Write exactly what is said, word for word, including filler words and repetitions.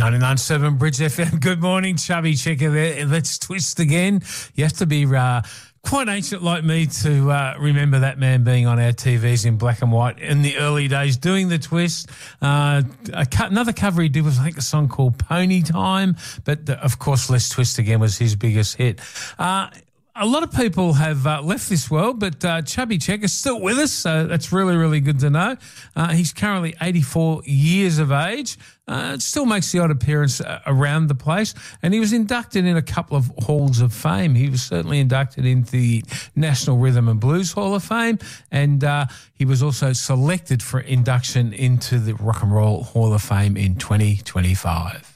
ninety-nine point seven Bridge F M. Good morning, Chubby Checker there. Let's twist again. You have to be uh, quite ancient like me to uh, remember that man being on our T Vs in black and white in the early days doing the twist. Uh, a co- another cover he did was, I think, a song called Pony Time, but the, of course, Let's Twist Again was his biggest hit. Uh, A lot of people have uh, left this world, but uh, Chubby Checker's still with us, so that's really, really good to know. Uh, he's currently eighty-four years of age, uh, still makes the odd appearance uh, around the place, and he was inducted in a couple of halls of fame. He was certainly inducted into the National Rhythm and Blues Hall of Fame, and uh, he was also selected for induction into the Rock and Roll Hall of Fame in twenty twenty-five.